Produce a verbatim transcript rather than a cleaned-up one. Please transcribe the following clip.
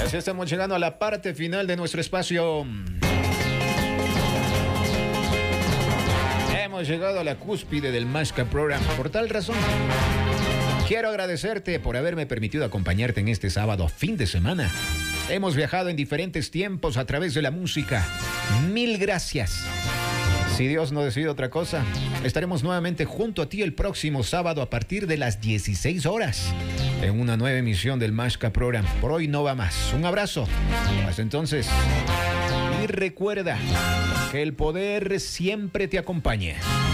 Así estamos llegando a la parte final de nuestro espacio. Hemos llegado a la cúspide del Masca Program. Por tal razón, quiero agradecerte por haberme permitido acompañarte en este sábado fin de semana. Hemos viajado en diferentes tiempos a través de la música. Mil gracias. Si Dios no decide otra cosa, estaremos nuevamente junto a ti el próximo sábado a partir de las dieciséis horas en una nueva emisión del Masca Program. Por hoy no va más. Un abrazo. Hasta entonces. Y recuerda que el poder siempre te acompañe.